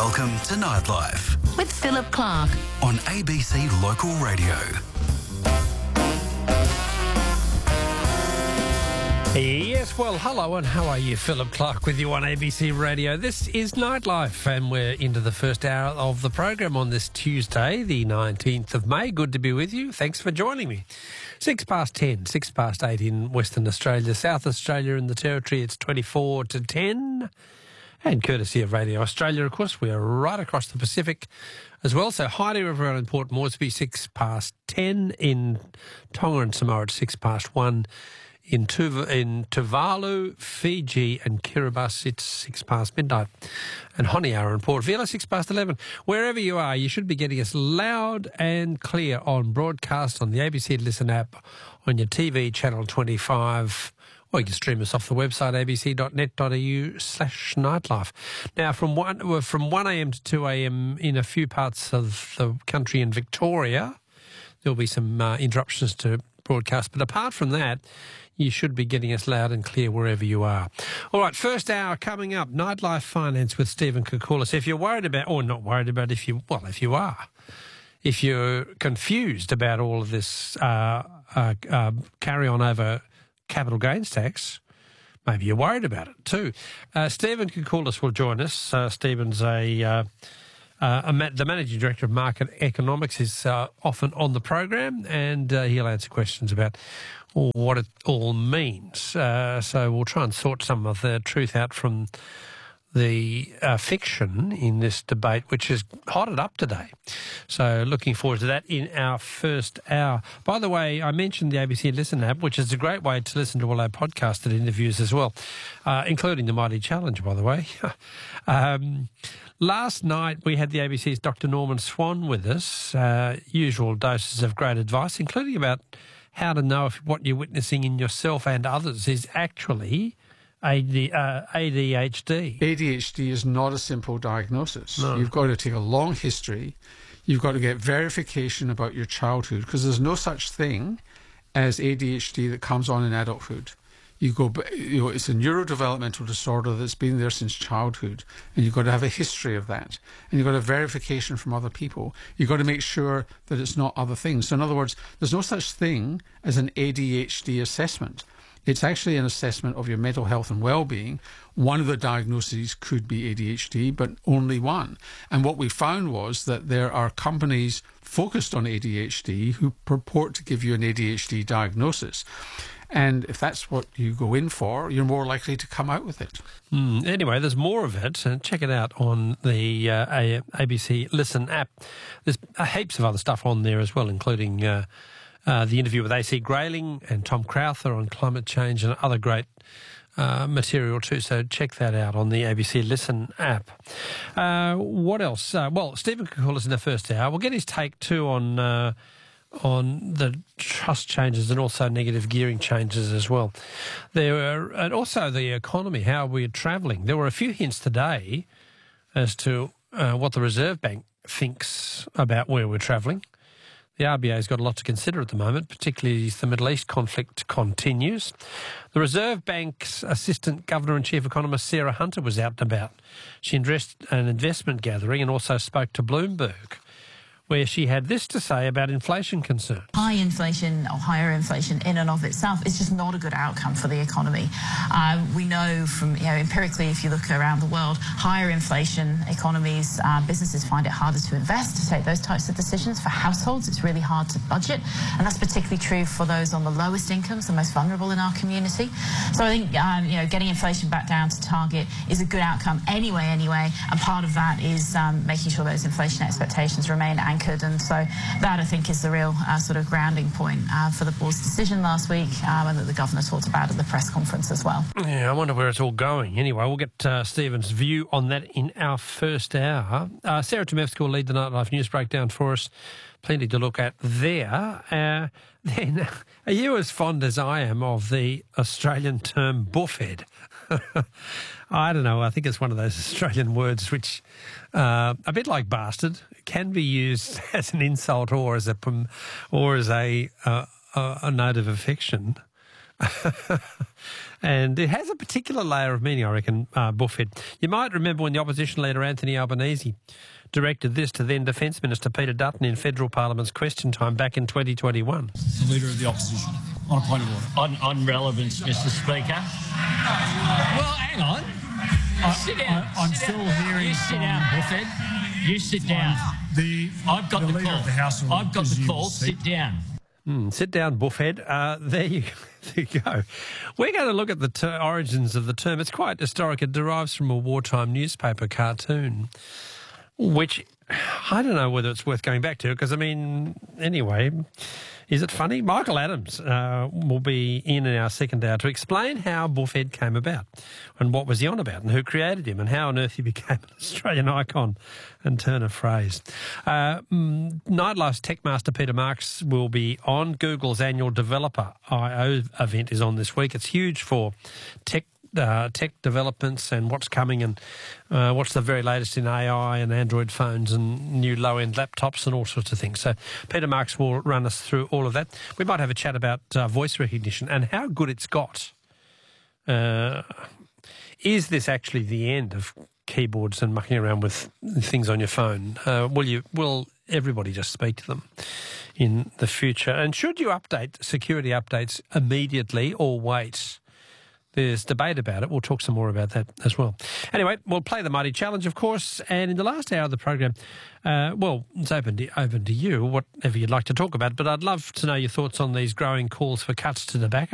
Welcome to Nightlife with Philip Clark on ABC Local Radio. Yes, well, hello and how are you? Philip Clark with you on ABC Radio. This is Nightlife and we're into the first hour of the program on this Tuesday, the 19th of May. Good to be with you. Thanks for joining me. 10:06, 8 in Western Australia, South Australia and the Territory. It's 24 to 10. And courtesy of Radio Australia, of course, we are right across the Pacific as well. So hi to everyone in Port Moresby, 10:06 in Tonga and Samoa at 1:06 in Tuvalu, Fiji and Kiribati, it's 6 midnight. And Honiara and Port Vila, 11. Wherever you are, you should be getting us loud and clear on broadcast on the ABC Listen app, on your TV channel 25, or you can stream us off the website abc.net.au/nightlife. Now, from 1am to 2am in a few parts of the country in Victoria, there'll be some interruptions to broadcast. But apart from that, you should be getting us loud and clear wherever you are. All right, first hour coming up, Nightlife Finance with Stephen Koukoulas. If you're worried about, or not worried about, if you are, if you're confused about all of this carry on over capital gains tax, maybe you're worried about it too. Stephen Koukoulas will join us. Stephen's the Managing Director of Market Economics, is often on the program, and he'll answer questions about what it all means. So we'll try and sort some of the truth out from the fiction in this debate, which has hotted up today. So looking forward to that in our first hour. By the way, I mentioned the ABC Listen app, which is a great way to listen to all our podcasted interviews as well, including the Mighty Challenge, by the way. Last night we had the ABC's Dr. Norman Swan with us, usual doses of great advice, including about how to know if what you're witnessing in yourself and others is actually ADHD. ADHD is not a simple diagnosis. No. You've got to take a long history. You've got to get verification about your childhood, because there's no such thing as ADHD that comes on in adulthood. It's a neurodevelopmental disorder that's been there since childhood, and you've got to have a history of that. And you've got to have verification from other people. You've got to make sure that it's not other things. So in other words, there's no such thing as an ADHD assessment. It's actually an assessment of your mental health and well-being. One of the diagnoses could be ADHD, but only one. And what we found was that there are companies focused on ADHD who purport to give you an ADHD diagnosis. And if that's what you go in for, you're more likely to come out with it. Anyway, there's more of it. Check it out on the ABC Listen app. There's heaps of other stuff on there as well, including the interview with AC Grayling and Tom Crowther on climate change and other great material too. So check that out on the ABC Listen app. What else? Well, Stephen Koukoulas in the first hour. We'll get his take too on the trust changes and also negative gearing changes as well. And also the economy, how we're travelling. There were a few hints today as to what the Reserve Bank thinks about where we're travelling. The RBA's got a lot to consider at the moment, particularly as the Middle East conflict continues. The Reserve Bank's Assistant Governor and Chief Economist Sarah Hunter was out and about. She addressed an investment gathering and also spoke to Bloomberg, where she had this to say about inflation concerns. High inflation or higher inflation in and of itself is just not a good outcome for the economy. We know from, empirically, if you look around the world, higher inflation economies, businesses find it harder to invest, to take those types of decisions. For households, it's really hard to budget, and that's particularly true for those on the lowest incomes, the most vulnerable in our community. So I think, getting inflation back down to target is a good outcome anyway, and part of that is making sure those inflation expectations remain anchored. And so that, I think, is the real sort of grounding point for the board's decision last week, and that the governor talked about at the press conference as well. Yeah, I wonder where it's all going. Anyway, we'll get Stephen's view on that in our first hour. Sarah Chomevsky will lead the Nightlife News Breakdown for us. Plenty to look at there. Then, are you as fond as I am of the Australian term buffhead? I don't know. I think it's one of those Australian words which, a bit like bastard, can be used as an insult or as a note of affection. And it has a particular layer of meaning, I reckon, Buffhead. You might remember when the opposition leader Anthony Albanese directed this to then Defence Minister Peter Dutton in Federal Parliament's question time back in 2021. The Leader of the Opposition, on a point of order. On relevance, Mr Speaker. Well, hang on. Sit down. I'm still hearing. You sit down, Buffhead. You sit down. I've got the call. I've got the call. Sit down. Sit down, Buffhead. There you go. We're going to look at the origins of the term. It's quite historic. It derives from a wartime newspaper cartoon, which I don't know whether it's worth going back to because, I mean, anyway, is it funny? Michael Adams will be in our second hour to explain how Buffhead came about and what was he on about and who created him and how on earth he became an Australian icon and turn of phrase. Nightlife's tech master Peter Marks will be on. Google's annual Developer I/O event is on this week. It's huge for tech developments and what's coming and what's the very latest in AI and Android phones and new low-end laptops and all sorts of things. So Peter Marks will run us through all of that. We might have a chat about voice recognition and how good it's got. Is this actually the end of keyboards and mucking around with things on your phone? Will everybody just speak to them in the future? And should you update security updates immediately or wait? There's debate about it. We'll talk some more about that as well. Anyway, we'll play the Mighty Challenge, of course, and in the last hour of the program, it's open to you, whatever you'd like to talk about, but I'd love to know your thoughts on these growing calls for cuts to tobacco.